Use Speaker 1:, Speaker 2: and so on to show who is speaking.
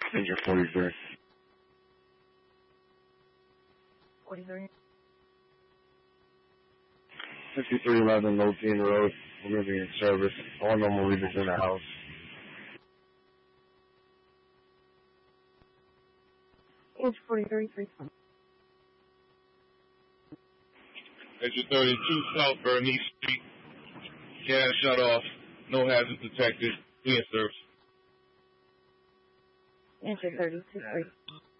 Speaker 1: Danger 43.
Speaker 2: 43.
Speaker 1: 5311 Lothian Road. We're going to be in service. All normal readers in the house.
Speaker 2: Danger 43, 320.
Speaker 3: Exit 32 South Bernice Street. Gas shut off. No hazard detected. We in service.
Speaker 2: Danger 32, 3.